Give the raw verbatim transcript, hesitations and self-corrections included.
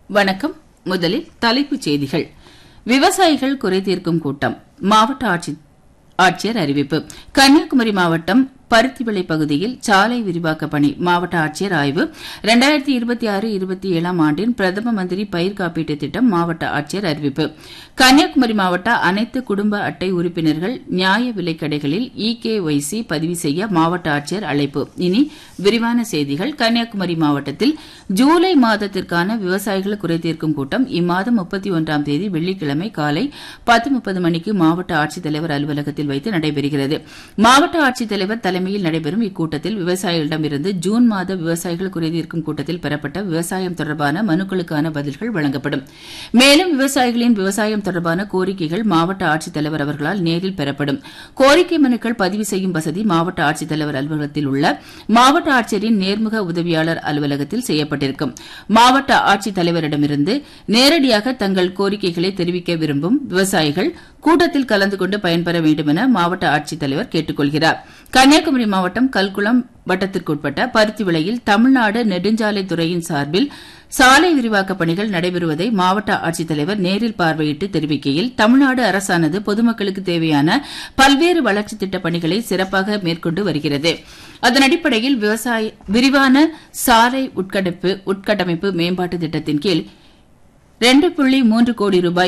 வணக்கம். முதலில் தலைப்புச் செய்திகள். விவசாயிகள் குறைதீர்க்கும் கூட்டம். மாவட்ட ஆட்சியர் அறிவிப்பு. கன்னியாகுமரி மாவட்டம் பருத்திவிளை பகுதியில் சாலை விரிவாக்க பணி. மாவட்ட ஆட்சியர் ஆய்வு. இரண்டாயிரத்தி இருபத்தி ஆறு இருபத்தி ஏழாம் ஆண்டின் பிரதம மந்திரி பயிர் காப்பீட்டு திட்டம். மாவட்ட ஆட்சியர் அறிவிப்பு. கன்னியாகுமரி மாவட்ட அனைத்து குடும்ப அட்டை உறுப்பினர்கள் நியாய விலைக் கடைகளில் இ கே ஒய் சி பதிவு செய்ய மாவட்ட ஆட்சியர் அழைப்பு. இனி விரிவான செய்திகள். கன்னியாகுமரி மாவட்டத்தில் ஜூலை மாதத்திற்கான விவசாயிகள் குறைதீர்க்கும் கூட்டம் இம்மாதம் முப்பத்தி ஒன்றாம் தேதி வெள்ளிக்கிழமை காலை பத்து முப்பது மணிக்கு மாவட்ட ஆட்சித்தலைவர் அலுவலகத்தில் வைத்து நடைபெறுகிறது. மாவட்ட ஆட்சித்தலைவர் தலைமையில் நடைபெறும் இக்கூட்டத்தில் விவசாயிகளிடமிருந்து ஜூன் மாத விவசாயிகள் குறைதீர்க்கும் கூட்டத்தில் பெறப்பட்ட விவசாயம் தொடர்பான மனுக்களுக்கான பதில்கள் வழங்கப்படும். மேலும் விவசாயிகளின் விவசாயம் தொடர்பான கோரிக்கைகள் மாவட்ட ஆட்சித்தலைவர் அவர்களால் நேரில் பெறப்படும். கோரிக்கை மனுக்கள் பதிவு செய்யும் வசதி மாவட்ட ஆட்சித்தலைவர் அலுவலகத்தில் உள்ள மாவட்ட ஆட்சியரின் நேர்முக உதவியாளர் அலுவலகத்தில் செய்யப்பட்டிருக்கும். மாவட்ட ஆட்சித்தலைவரிடமிருந்து நேரடியாக தங்கள் கோரிக்கைகளை தெரிவிக்க விரும்பும் விவசாயிகள் கூட்டத்தில் கலந்து கொண்டு பயன்பெற வேண்டும் என மாவட்ட ஆட்சித்தலைவர் கேட்டுக் கொள்கிறார். கன்னியாகுமரி மாவட்டம் கல்குளம் வட்டத்திற்குட்பட்ட பருத்திவிளையில் தமிழ்நாடு நெடுஞ்சாலைத்துறையின் சார்பில் சாலை விரிவாக்கப் பணிகள் நடைபெறுவதை மாவட்ட ஆட்சித்தலைவர் நேரில் பார்வையிட்டு தெரிவிக்கையில், தமிழ்நாடு அரசானது பொதுமக்களுக்கு தேவையான பல்வேறு வளர்ச்சித் திட்டப் பணிகளை சிறப்பாக மேற்கொண்டு வருகிறது. அதன் அடிப்படையில் விவசாய விரிவான சாலை உட்கட்டமைப்பு உட்கட்டமைப்பு மேம்பாட்டு திட்டத்தின் கீழ் இரண்டு புள்ளி மூன்று கோடி ரூபாய்